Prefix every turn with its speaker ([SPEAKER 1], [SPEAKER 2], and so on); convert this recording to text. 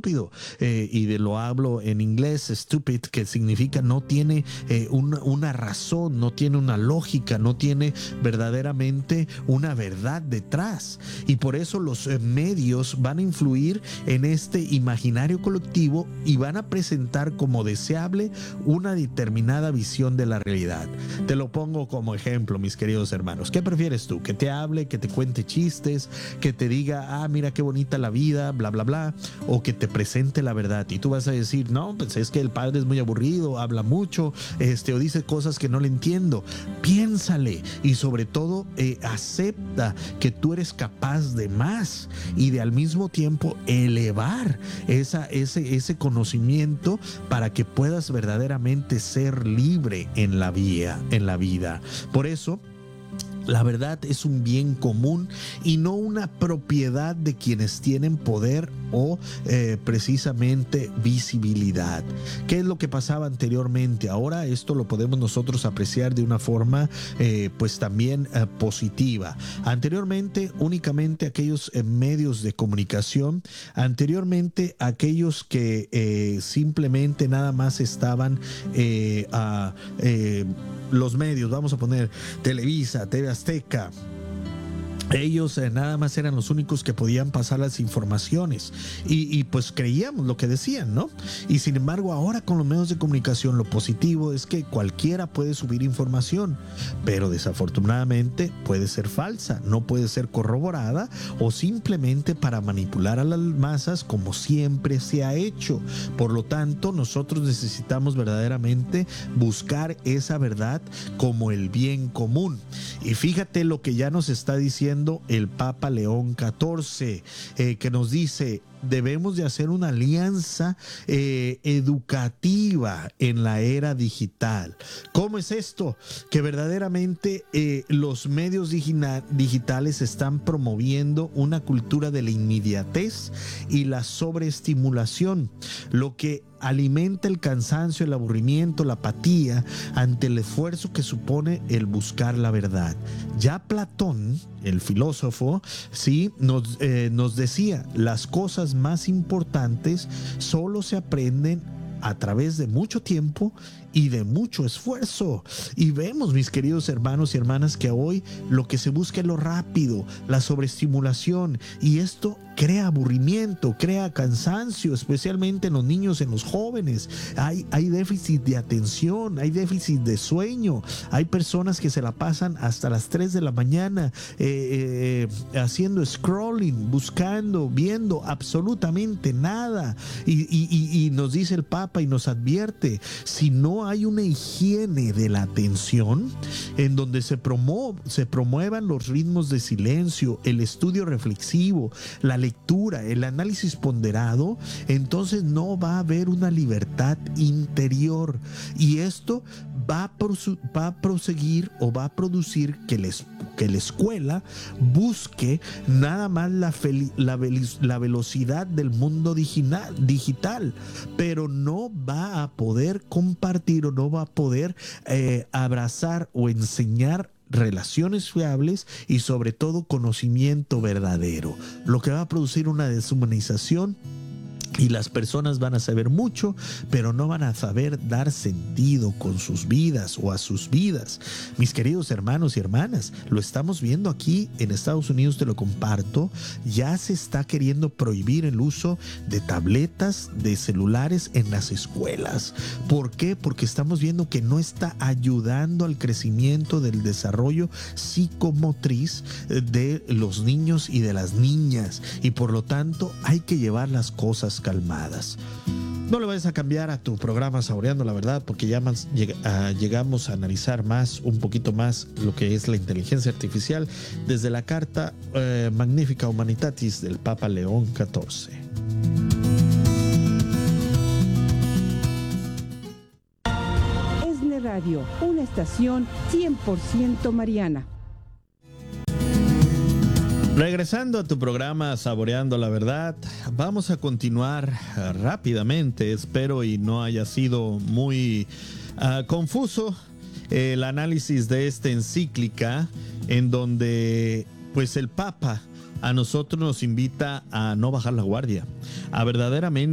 [SPEAKER 1] estúpido. Lo hablo en inglés, stupid, que significa no tiene una razón, no tiene una lógica, no tiene verdaderamente una verdad detrás. Y por eso los medios van a influir en este imaginario colectivo y van a presentar como deseable una determinada visión de la realidad. Te lo pongo como ejemplo, mis queridos hermanos. ¿Qué prefieres tú? ¿Que te hable, que te cuente chistes, que te diga, mira qué bonita la vida, bla, bla, bla, o que te presente la verdad? Y tú vas a decir, no, pues es que el padre es muy aburrido, habla mucho, o dice cosas que no le entiendo. Piénsale y sobre todo acepta que tú eres capaz de más y de al mismo tiempo elevar ese conocimiento para que puedas verdaderamente ser libre en la vida. Por eso, la verdad es un bien común y no una propiedad de quienes tienen poder o precisamente visibilidad. ¿Qué es lo que pasaba anteriormente? Ahora esto lo podemos nosotros apreciar de una forma pues también positiva. Anteriormente únicamente aquellos medios de comunicación, anteriormente aquellos que simplemente nada más estaban los medios, vamos a poner Televisa, TV Azteca. Ellos nada más eran los únicos que podían pasar las informaciones y pues creíamos lo que decían, ¿no? Y sin embargo ahora con los medios de comunicación lo positivo es que cualquiera puede subir información, pero desafortunadamente puede ser falsa, no puede ser corroborada o simplemente para manipular a las masas como siempre se ha hecho. Por lo tanto, nosotros necesitamos verdaderamente buscar esa verdad como el bien común. Y fíjate lo que ya nos está diciendo el Papa León XIV, que nos dice: debemos de hacer una alianza educativa en la era digital. ¿Cómo es esto? Que verdaderamente los medios digitales están promoviendo una cultura de la inmediatez y la sobreestimulación, lo que alimenta el cansancio, el aburrimiento, la apatía ante el esfuerzo que supone el buscar la verdad. Ya Platón, el filósofo, sí, nos decía, las cosas más importantes solo se aprenden a través de mucho tiempo y de mucho esfuerzo. Y vemos, mis queridos hermanos y hermanas, que hoy lo que se busca es lo rápido, la sobreestimulación, y esto crea aburrimiento, crea cansancio, especialmente en los niños, en los jóvenes. Hay déficit de atención, hay déficit de sueño, hay personas que se la pasan hasta las 3 de la mañana haciendo scrolling, buscando, viendo absolutamente nada. Y nos dice el Papa y nos advierte, si no hay una higiene de la atención en donde se promuevan los ritmos de silencio, el estudio reflexivo, la lectura, el análisis ponderado, entonces no va a haber una libertad interior, y esto va a proseguir o va a producir que la escuela busque nada más la velocidad del mundo digital, pero no va a poder compartir o no va a poder abrazar o enseñar relaciones fiables y sobre todo conocimiento verdadero, lo que va a producir una deshumanización. Y las personas van a saber mucho, pero no van a saber dar sentido con sus vidas o a sus vidas. Mis queridos hermanos y hermanas, lo estamos viendo aquí en Estados Unidos, te lo comparto, ya se está queriendo prohibir el uso de tabletas, de celulares en las escuelas. ¿Por qué? Porque estamos viendo que no está ayudando al crecimiento del desarrollo psicomotriz de los niños y de las niñas, y por lo tanto hay que llevar las cosas calmadas. No le vayas a cambiar a tu programa Saboreando la Verdad, porque ya llegamos a analizar un poquito más lo que es la inteligencia artificial desde la carta Magnifica Humanitatis del Papa León XIV.
[SPEAKER 2] ESNE Radio, una estación 100% mariana.
[SPEAKER 1] Regresando a tu programa Saboreando la Verdad, vamos a continuar rápidamente, espero y no haya sido muy confuso el análisis de esta encíclica, en donde pues el Papa a nosotros nos invita a no bajar la guardia, a verdaderamente